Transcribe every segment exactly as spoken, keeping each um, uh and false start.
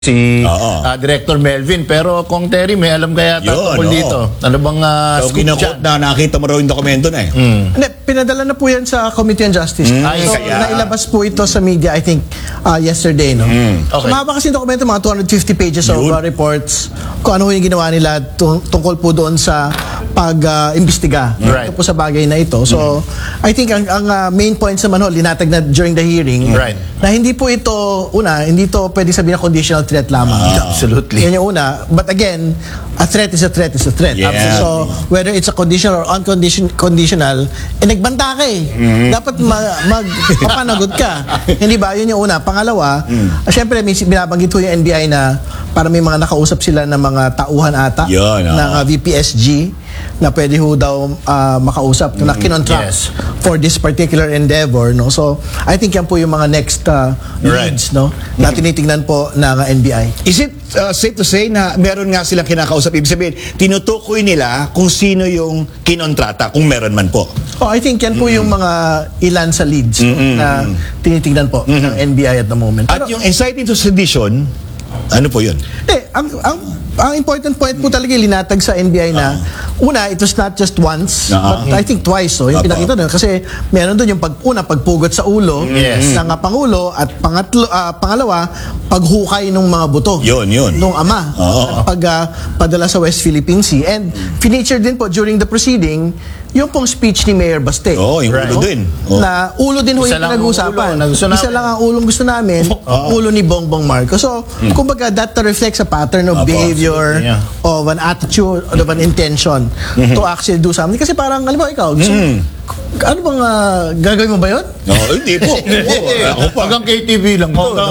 si uh, Director Melvin, pero Kong Terry, may alam kaya tungkol dito? Ano bang uh, so, scoop dyan? Na nakita mo raw yung dokumento na eh. Mm. Hindi, pinadala na po yan sa Committee on Justice. Mm. So, kaya... nailabas po ito sa media, I think, uh, yesterday, no? Mm. Okay. Mahaba kasi yung dokumento, mga two hundred fifty pages Yun. of uh, reports, kung ano yung ginawa nila tung tungkol po doon sa pag-imbestiga uh, right. ito po sa bagay na ito. So, mm. I think ang, ang uh, main points naman ho, linatag na during the hearing, right. na hindi po ito, una, hindi ito pwede sabihin na conditional threat lamang. Uh, Absolutely. Yan yung una. But again, a threat is a threat is a threat. Yeah. So, whether it's a conditional or unconditional, conditional, eh, nagbanta ka eh. Mm-hmm. Dapat magpapanagot ka. Hindi ba? Yun yung una. Pangalawa, mm. uh, syempre, may binabanggit ko yung N B I na para may mga nakausap sila ng mga tauhan ata Yun, oh. ng uh, V P S G na pwede ho daw uh, makausap mm, na kinontract yes. for this particular endeavor, no? So I think yan po yung mga next uh, right. leads, no? Na tinitingnan po ng uh, N B I. Is it uh, safe to say na meron nga silang kinakausap? Ibig sabihin, tinutukoy nila kung sino yung kinontrata, kung meron man po. Oh, I think yan po mm-hmm. yung mga ilan sa leads mm-hmm. na tinitingnan po mm-hmm. ng N B I at the moment. At Pero, yung inciting to sedition, ano po yun? Eh, ang, ang, ang important point po talaga linatag sa N B I na uh-huh. una, it was not just once, uh-huh. but I think twice. So, yung uh-huh. pinakita doon. Kasi meron doon yung pag, una, pagpugot sa ulo yes. ng uh, Pangulo at pangatlo, uh, pangalawa, paghukay ng mga buto. Yun, yun. Nung ama. Uh-huh. At pag uh, padala sa West Philippine Sea. And featured din po during the proceeding yung pong speech ni Mayor Baste. Oo, oh, yung right. ulo din. Oh. Na ulo din ho yung pinag-uusapan. Isa lang ang ulong gusto namin, oh. ulo ni Bongbong Marcos. So, hmm. kumbaga, that reflects a pattern of Opo, behavior, yeah. of an attitude, of an intention mm-hmm. to actually do something. Kasi parang, alam mo, ikaw, gusto, mm-hmm. ano bang uh, gagawin mo ba yun? No, hindi po. Ako pa. Hanggang K T V lang po.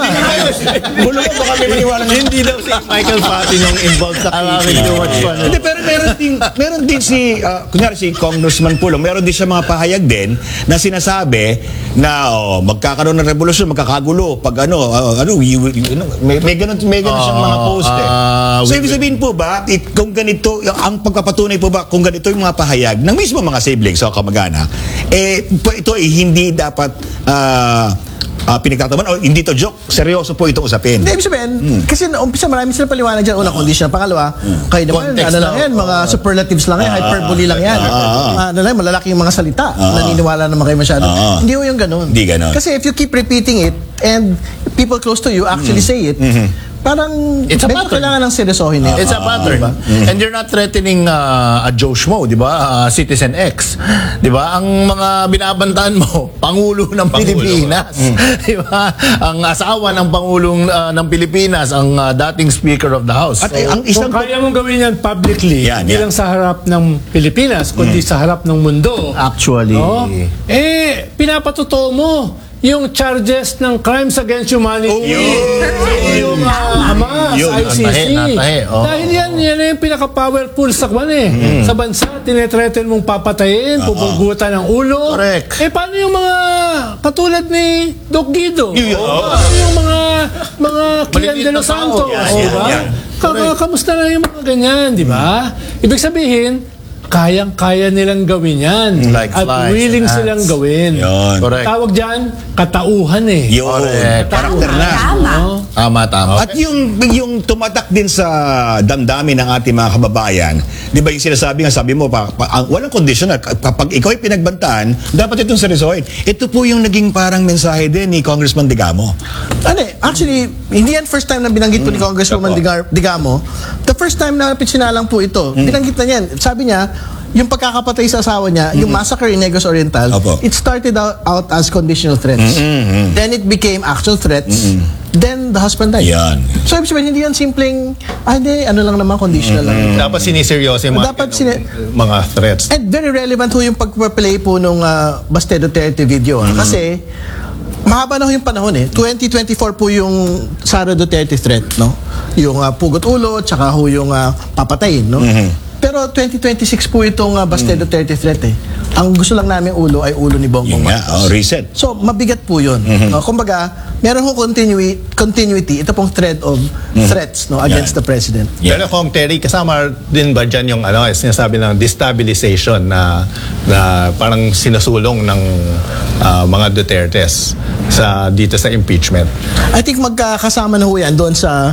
Bulo mo baka may maniwala na hindi daw si Michael Fatin yung involved sa K T V. Hindi, pero meron din, meron din si, uh, kunyari si Congressman Pulong, meron din siya mga pahayag din na sinasabi na oh, magkakaroon ng revolusyon, magkakagulo, pag ano, uh, ano, you, you, you know, may, may ganun, may ganun uh, siyang mga post eh. Uh, so, ibig sabihin po ba, it, kung ganito, ang pagpapatunay po ba, kung ganito yung mga pahayag ng mismo mga siblings o kamag-anak, eh, ito ay hindi dapat uh, uh, pinagtataman o hindi to joke, seryoso po itong usapin. Hindi, ibig sabihin, hmm. kasi umpisa marami sila paliwanag dyan, unang uh, condition, pangalawa, hmm. kayo naman, Context ano lang yan, mga uh, superlatives lang yan, uh, hyperbole lang yan. Uh, uh, ano lang, malalaki yung mga salita, uh, naniniwala naman kayo masyado. Uh, hindi mo yung ganun. Hindi ganun. Kasi if you keep repeating it, and people close to you actually mm. say it, mm-hmm. parang it's a medyo kailangan ng seryosohin uh, it's a pattern. Uh, diba? And you're not threatening uh, a Joe Schmo, di ba? Uh, Citizen X. Di ba? Ang mga binabantaan mo, Pangulo ng Pangulo. Pilipinas. Mm. Di ba? Ang asawa ng Pangulong uh, ng Pilipinas, ang uh, dating Speaker of the House. At so, ang isang kung kaya mong gawin yan publicly, yeah, hindi yeah. lang sa harap ng Pilipinas, kundi mm. sa harap ng mundo. Actually. No? Eh, pinapatotoo mo yung charges ng crimes against humanity. Oh, yung uh, Hamas, I C C. Natahe, natahe, oh. Dahil yan, yan yung pinaka-powerful sa kwan eh. Mm. Sa bansa, tinetreaten mong papatayin, uh-huh. pupugutan ng ulo. Correct. Eh, paano yung mga katulad ni Doc Guido? Oh. Oh. Paano yung mga mga Kian de los Santos? Yeah, oh, yeah, ba? yeah. Kamusta na yung mga ganyan, di ba? Mm. Ibig sabihin, kayang-kaya nilang gawin yan. Like at willing silang gawin. Yun. Tawag dyan, katauhan eh. Yun. Karakter na. Tama. Tama, tama. At yung, yung tumatak din sa damdamin ng ating mga kababayan, di ba yung sinasabi nga, sabi mo, pa, pa, ang, walang kondisyon na kapag ikaw ay pinagbantaan, dapat itong seryosohin. Ito po yung naging parang mensahe din ni Congressman Digamo. Ano eh, actually, hindi yan first time na binanggit po ni Congresswoman mm. Digamo. The first time na pinsinalang po ito, mm. binanggit na yan. Sabi niya, yung pagkakapatay sa asawa niya, mm-hmm. yung massacre in Negros Oriental, Opo. it started out, out as conditional threats. Mm-hmm. Then it became actual threats. Mm-hmm. Then the husband died. Yan. So ibig sabihin, hindi yan simpleng, ah hindi, ano lang naman, conditional mm-hmm. lang. Dapat siniseryoso yung mga, Dapat sini- mga threats. And very relevant ho yung pag-play po nung uh, Baste Duterte video. Mm-hmm. Kasi, mahaba na ho yung panahon eh. twenty twenty-four po yung Sara Duterte threat, no? Yung uh, pugot ulo, tsaka ho yung uh, papatayin, no? Mm-hmm. pero twenty twenty-six po itong uh, Baste Duterte threat eh. Ang gusto lang namin ulo ay ulo ni Bongbong Yun nga, Marcos. oh, reset. So, mabigat po yun. No, kumbaga, meron hong continui- continuity, ito pong thread of threats no, against Yeah. the president. Yeah. Pero kung Terry, kasama din ba dyan yung ano, sinasabi ng destabilization na, na parang sinusulong ng ah, mga Dutertes sa, dito sa impeachment? I think magkakasama na ho yan doon sa